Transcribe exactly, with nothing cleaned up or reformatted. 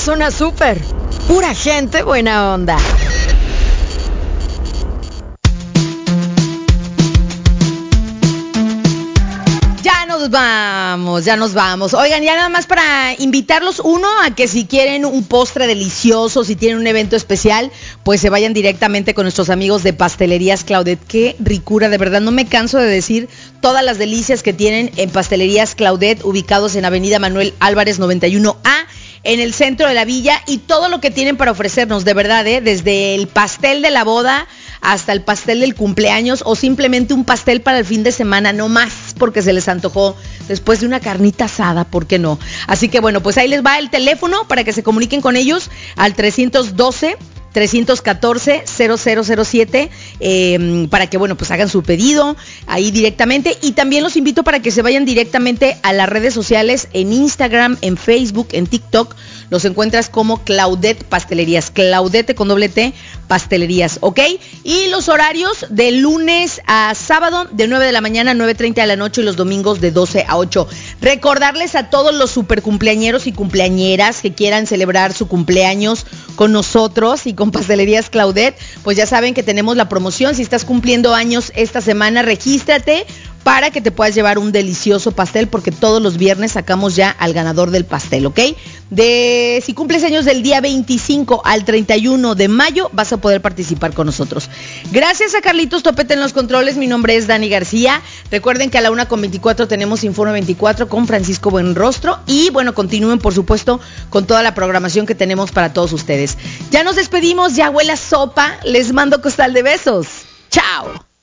zona súper. Pura gente buena onda. Nos vamos, ya nos vamos. Oigan, ya nada más para invitarlos, uno, a que si quieren un postre delicioso, si tienen un evento especial, pues se vayan directamente con nuestros amigos de Pastelerías Claudette. Qué ricura, de verdad, no me canso de decir todas las delicias que tienen en Pastelerías Claudette, ubicados en Avenida Manuel Álvarez noventa y uno A, en el centro de la villa, y todo lo que tienen para ofrecernos, de verdad, ¿eh? Desde el pastel de la boda hasta el pastel del cumpleaños, o simplemente un pastel para el fin de semana, no más porque se les antojó después de una carnita asada, ¿por qué no? Así que bueno, pues ahí les va el teléfono para que se comuniquen con ellos al trescientos doce, trescientos catorce, cero cero cero siete, eh, para que, bueno, pues hagan su pedido ahí directamente. Y también los invito para que se vayan directamente a las redes sociales, en Instagram, en Facebook, en TikTok. Los encuentras como Claudette Pastelerías, Claudette con doble T, Pastelerías, ¿ok? Y los horarios de lunes a sábado, de nueve de la mañana a nueve treinta de la noche, y los domingos de doce a ocho. Recordarles a todos los super cumpleañeros y cumpleañeras que quieran celebrar su cumpleaños con nosotros y con Pastelerías Claudette, pues ya saben que tenemos la promoción. Si estás cumpliendo años esta semana, regístrate para que te puedas llevar un delicioso pastel, porque todos los viernes sacamos ya al ganador del pastel, ¿ok? De si cumples años del día veinticinco al treinta y uno de mayo, vas a poder participar con nosotros. Gracias a Carlitos Topete en los controles. Mi nombre es Dani García. Recuerden que a la una con veinticuatro tenemos Informe veinticuatro con Francisco Buenrostro. Y bueno, continúen, por supuesto, con toda la programación que tenemos para todos ustedes. Ya nos despedimos, ya huele a sopa. Les mando costal de besos. ¡Chao!